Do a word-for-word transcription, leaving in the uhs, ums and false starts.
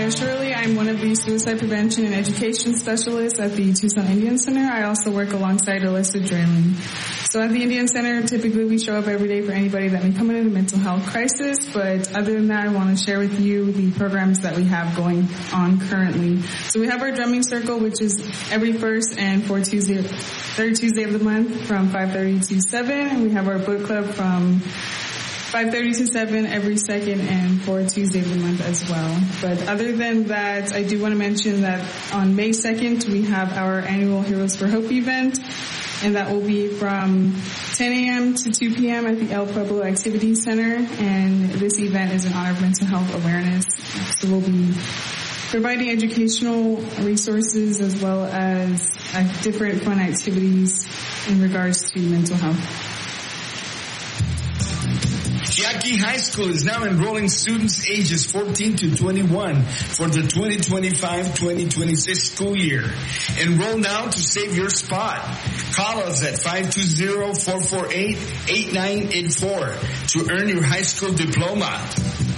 Maya Shirley. I'm one of the suicide prevention and education specialists at the Tucson Indian Center. I also work alongside Alyssa Drayling. So at the Indian Center, typically we show up every day for anybody that may come into a mental health crisis. But other than that, I want to share with you the programs that we have going on currently. So we have our drumming circle, which is every first and fourth Tuesday, third Tuesday of the month from five thirty to seven. And we have our book club from five thirty to seven every second and fourth Tuesday of the month as well. But other than that, I do want to mention that on May second, we have our annual Heroes for Hope event. And that will be from ten a.m. to two p.m. at the El Pueblo Activity Center. And this event is in honor of mental health awareness. So we'll be providing educational resources as well as uh, different fun activities in regards to mental health. Yaqui High School is now enrolling students ages fourteen to twenty-one for the twenty twenty-five twenty twenty-six school year. Enroll now to save your spot. Call us at five two zero, four four eight, eight nine eight four to earn your high school diploma.